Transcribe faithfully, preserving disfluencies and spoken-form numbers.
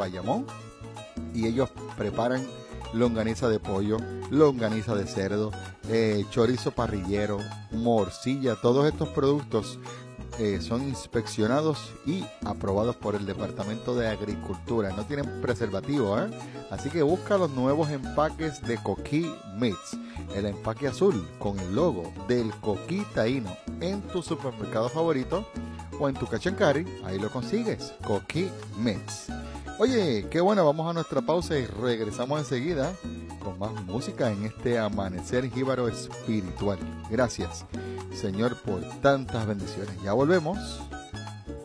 Bayamón y ellos preparan longaniza de pollo, longaniza de cerdo, eh, chorizo parrillero, morcilla. Todos estos productos eh, son inspeccionados y aprobados por el Departamento de Agricultura. No tienen preservativo, ¿eh? Así que busca los nuevos empaques de Coquí Meats, el empaque azul con el logo del coquí taíno, en tu supermercado favorito o en tu cash and carry. Ahí lo consigues, Coquí Meats. Oye, qué bueno, vamos a nuestra pausa y regresamos enseguida con más música en este amanecer jíbaro espiritual. Gracias, Señor, por tantas bendiciones. Ya volvemos.